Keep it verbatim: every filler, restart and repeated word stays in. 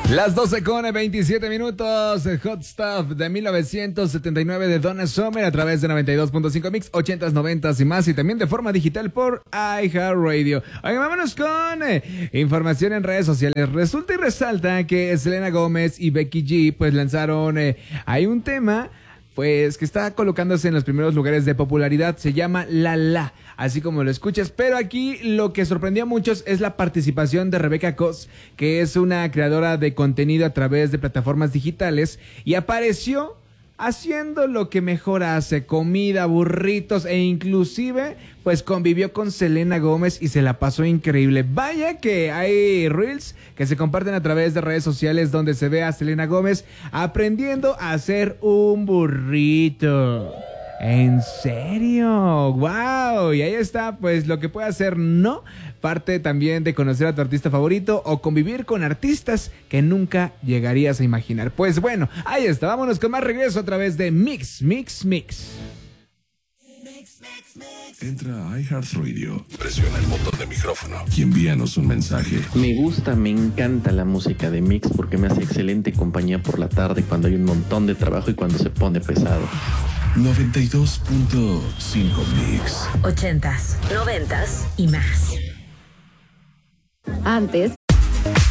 Las doce con veintisiete minutos, Hot Stuff de mil novecientos setenta y nueve de Donna Summer a través de noventa y dos punto cinco Mix, ochentas, noventas y más, y también de forma digital por iHeartRadio. Oigan, vámonos con eh, información en redes sociales. Resulta y resalta que Selena Gómez y Becky G pues lanzaron, eh, hay un tema pues que está colocándose en los primeros lugares de popularidad, se llama La La, así como lo escuchas, pero aquí lo que sorprendió a muchos es la participación de Rebecca Cos, que es una creadora de contenido a través de plataformas digitales, y apareció haciendo lo que mejor hace, comida, burritos, e inclusive pues convivió con Selena Gómez y se la pasó increíble. Vaya que hay reels que se comparten a través de redes sociales donde se ve a Selena Gómez aprendiendo a hacer un burrito. ¿En serio? ¡Wow! Y ahí está, pues, lo que puede hacer, ¿no? Parte también de conocer a tu artista favorito o convivir con artistas que nunca llegarías a imaginar. Pues bueno, ahí está. Vámonos con más regreso a través de Mix, Mix, Mix. Entra a iHeartRadio, presiona el botón de micrófono y envíanos un mensaje. Me gusta, me encanta la música de Mix porque me hace excelente compañía por la tarde cuando hay un montón de trabajo y cuando se pone pesado. noventa y dos punto cinco Mix. Ochentas, noventas y más. Antes